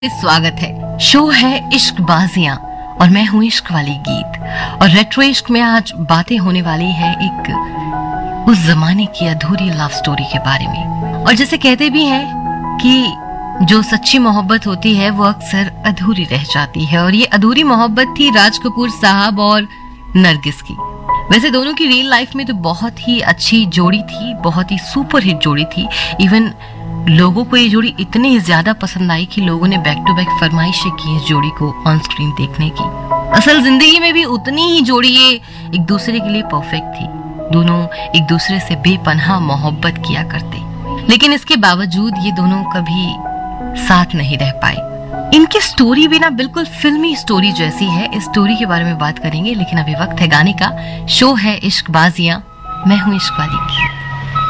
स्वागत है। शो है इश्क बाजियां और मैं हूँ इश्क वाली गीत। और रेट्रो इश्क में आज बातें होने वाली है एक उस जमाने की अधूरी लव स्टोरी के बारे में। और जैसे कहते भी हैं कि जो सच्ची मोहब्बत होती है वो अक्सर अधूरी रह जाती है, और ये अधूरी मोहब्बत थी राज कपूर साहब और नरगिस की। वैसे दोनों की रियल लाइफ में तो बहुत ही अच्छी जोड़ी थी, बहुत ही सुपर हिट जोड़ी थी। इवन लोगों को ये जोड़ी इतनी ज्यादा पसंद आई कि लोगों ने बैक टू बैक फरमाइशें की इस जोड़ी को ऑन स्क्रीन देखने की। असल जिंदगी में भी उतनी ही जोड़ी ये एक दूसरे के लिए परफेक्ट थी। दोनों एक दूसरे से बेपनाह मोहब्बत किया करते, लेकिन इसके बावजूद ये दोनों कभी साथ नहीं रह पाए। इनकी स्टोरी भी ना बिल्कुल फिल्मी स्टोरी जैसी है। इस स्टोरी के बारे में बात करेंगे, लेकिन अभी वक्त है गाने का। शो है इश्क बाजियां, मैं हूँ इश्क वाली।